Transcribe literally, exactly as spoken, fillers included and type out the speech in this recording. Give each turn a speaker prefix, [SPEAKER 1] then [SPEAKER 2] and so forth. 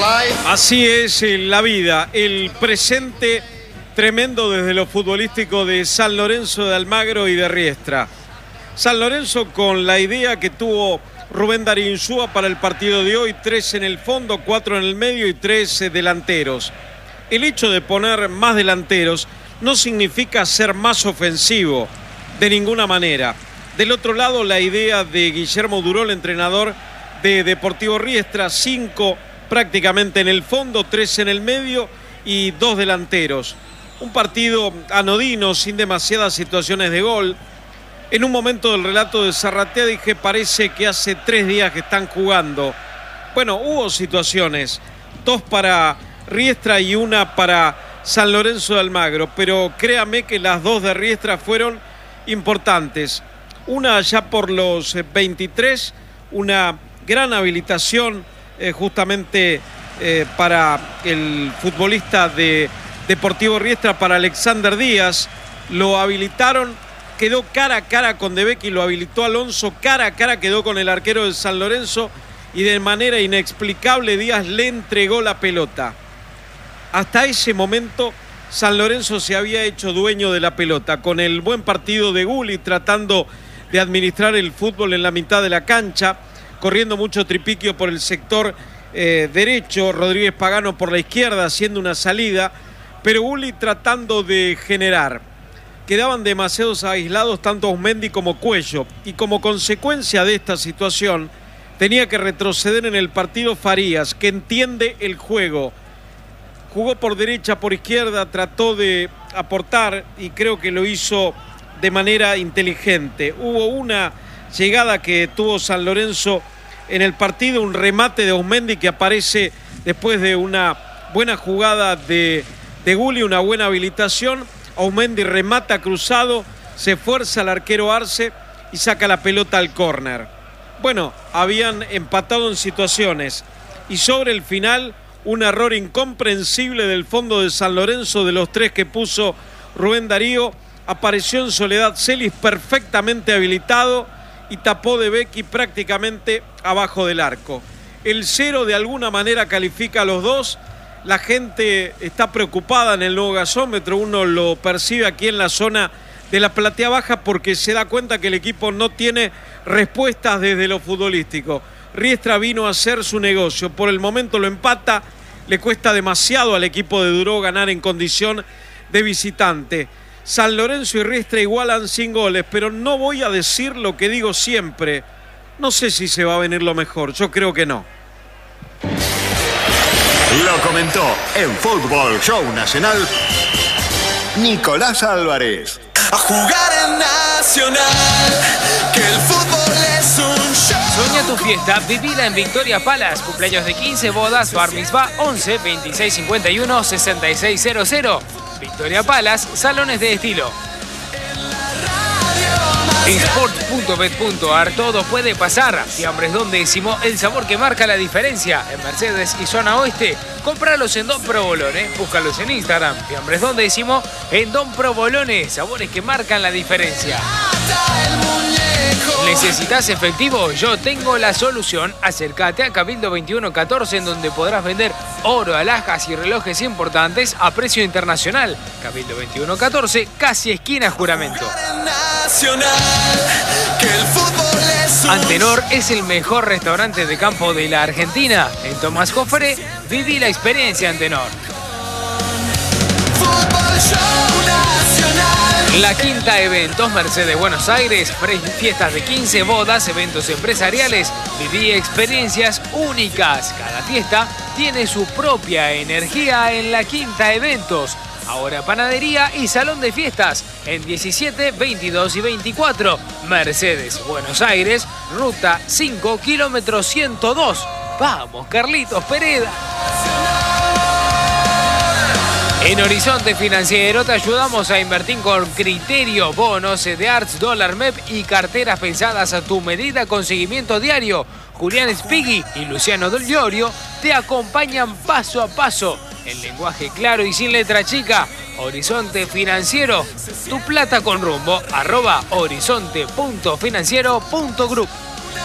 [SPEAKER 1] Así es la vida, el presente tremendo desde lo futbolístico de San Lorenzo de Almagro y de Riestra. San Lorenzo con la idea que tuvo Rubén Darío Insúa para el partido de hoy, tres en el fondo, cuatro en el medio y tres delanteros. El hecho de poner más delanteros no significa ser más ofensivo, de ninguna manera. Del otro lado, la idea de Guillermo Duró, el entrenador de Deportivo Riestra, cinco prácticamente en el fondo, tres en el medio y dos delanteros. Un partido anodino, sin demasiadas situaciones de gol. En un momento del relato de Zarratea dije, parece que hace tres días que están jugando. Bueno, hubo situaciones, dos para Riestra y una para San Lorenzo de Almagro, pero créame que las dos de Riestra fueron importantes. Una ya por los veintitrés, una gran habilitación eh, justamente eh, para el futbolista de Deportivo Riestra, para Alexander Díaz. Lo habilitaron, quedó cara a cara con De Becchi, lo habilitó Alonso, cara a cara quedó con el arquero de San Lorenzo y de manera inexplicable Díaz le entregó la pelota. Hasta ese momento San Lorenzo se había hecho dueño de la pelota, con el buen partido de Gulli tratando de administrar el fútbol en la mitad de la cancha, corriendo mucho tripiquio por el sector eh, derecho, Rodríguez Pagano por la izquierda haciendo una salida, pero Gulli tratando de generar. Quedaban demasiados aislados tanto Osmendi como Cuello, y como consecuencia de esta situación tenía que retroceder en el partido Farías, que entiende el juego. Jugó por derecha, por izquierda, trató de aportar y creo que lo hizo de manera inteligente. Hubo una llegada que tuvo San Lorenzo en el partido, un remate de Osmendi que aparece después de una buena jugada de, de Gulli, una buena habilitación. Osmendi remata cruzado, se fuerza al arquero Arce y saca la pelota al córner. Bueno, habían empatado en situaciones y sobre el final un error incomprensible del fondo de San Lorenzo, de los tres que puso Rubén Darío. Apareció en Soledad Celis perfectamente habilitado y tapó De Becchi prácticamente abajo del arco. El cero de alguna manera califica a los dos. La gente está preocupada en el nuevo gasómetro, uno lo percibe aquí en la zona de la platea baja porque se da cuenta que el equipo no tiene respuestas desde lo futbolístico. Riestra vino a hacer su negocio, por el momento lo empata, le cuesta demasiado al equipo de Duró ganar en condición de visitante. San Lorenzo y Riestra igualan sin goles, pero no voy a decir lo que digo siempre. No sé si se va a venir lo mejor, yo creo que no.
[SPEAKER 2] Lo comentó en Fútbol Show Nacional Nicolás Álvarez.
[SPEAKER 3] A jugar en Nacional, que el fútbol es un show.
[SPEAKER 4] Soñá tu fiesta, vivila en Victoria Palace. Cumpleaños de quince, bodas, bar mitzvah, once, veintiséis cincuenta y uno, sesenta y seis cero cero. Victoria Palace, salones de estilo. En sport punto bet punto ar todo puede pasar. Fiambres Don Décimo, el sabor que marca la diferencia. En Mercedes y zona oeste, cómpralos en Don Provolone. Búscalos en Instagram. Fiambres Don Décimo en Don Provolone, sabores que marcan la diferencia. ¿Necesitas efectivo? Yo tengo la solución. Acércate a Cabildo veintiuno catorce, en donde podrás vender oro, alhajas y relojes importantes a precio internacional. Cabildo veintiuno catorce, casi esquina Juramento. Antenor es el mejor restaurante de campo de la Argentina. En Tomás Jofre, viví la experiencia Antenor. La Quinta Eventos, Mercedes, Buenos Aires, fiestas de quince, bodas, eventos empresariales, viví experiencias únicas. Cada fiesta tiene su propia energía en La Quinta Eventos. Ahora panadería y salón de fiestas en diecisiete, veintidós y veinticuatro. Mercedes, Buenos Aires, ruta cinco, kilómetro ciento dos. Vamos, Carlitos Pereda. En Horizonte Financiero te ayudamos a invertir con criterio. Bonos, C D Arts, dólar M E P y carteras pensadas a tu medida con seguimiento diario. Julián Spighi y Luciano Del Llorio te acompañan paso a paso. En lenguaje claro y sin letra chica. Horizonte Financiero, tu plata con rumbo. Arroba horizonte punto financiero punto group.